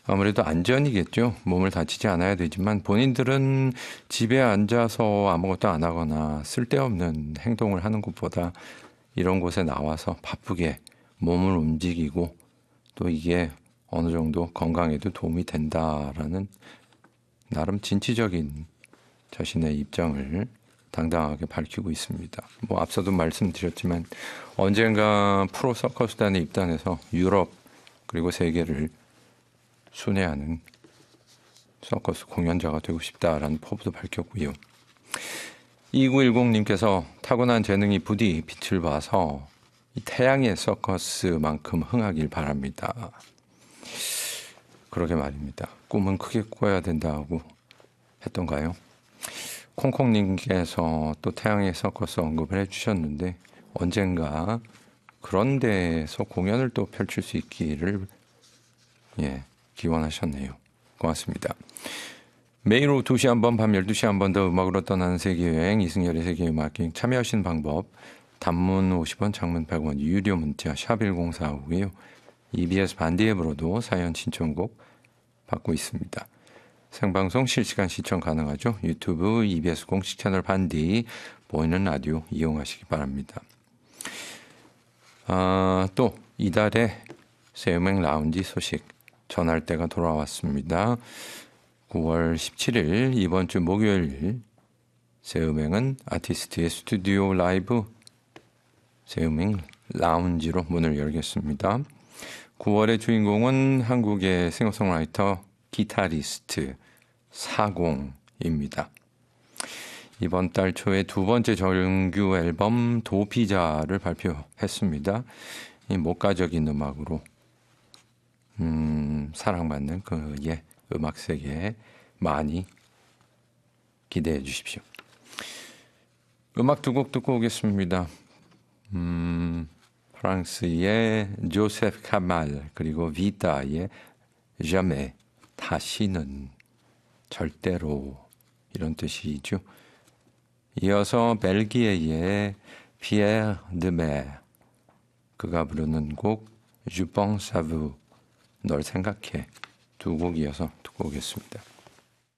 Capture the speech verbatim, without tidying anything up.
아무래도 안전이겠죠. 몸을 다치지 않아야 되지만 본인들은 집에 앉아서 아무것도 안 하거나 쓸데없는 행동을 하는 것보다 이런 곳에 나와서 바쁘게 몸을 움직이고 또 이게 어느 정도 건강에도 도움이 된다라는 나름 진취적인 자신의 입장을 당당하게 밝히고 있습니다. 뭐 앞서도 말씀드렸지만 언젠가 프로 서커스단에 입단해서 유럽 그리고 세계를 순회하는 서커스 공연자가 되고 싶다라는 포부도 밝혔고요. 이구일공님께서 타고난 재능이 부디 빛을 봐서 이 태양의 서커스만큼 흥하길 바랍니다. 그러게 말입니다. 꿈은 크게 꿔야 된다고 했던가요? 콩콩님께서 또 태양의 서커스 언급을 해주셨는데 언젠가 그런 데에서 공연을 또 펼칠 수 있기를 예, 기원하셨네요. 고맙습니다. 매일 오후 두 시 한 번, 밤 열두 시 한 번 더 음악으로 떠나는 세계여행 이승열의 세계음악여행 참여하시는 방법 단문 오십 원, 장문 백 원, 유료 문자 샵 일공사오고요. 이비에스 반디 앱으로도 사연 신청곡 받고 있습니다. 생방송 실시간 시청 가능하죠. 유튜브 이비에스 공식 채널 반디 보이는 라디오 이용하시기 바랍니다. 아, 또 이달의 새음행 라운지 소식 전할 때가 돌아왔습니다. 구월 십칠일 이번 주 목요일 새음행은 아티스트의 스튜디오 라이브 새음행 라운지로 문을 열겠습니다. 구월의 주인공은 한국의 싱어송라이터 기타리스트 사공입니다. 이번 달 초에 두 번째 정규 앨범 도피자를 발표했습니다. 이 목가적인 음악으로 음, 사랑받는 그의 음악 세계에 많이 기대해 주십시오. 음악 두 곡 듣고 오겠습니다. 음, 프랑스의 조세프 카말 그리고 비타의 jamais 다시는 절대로 이런 뜻이죠. 이어서 벨기에의 피에르 드메 그가 부르는 곡 Je pense à vous 널 생각해 두 곡 이어서 듣고 오겠습니다.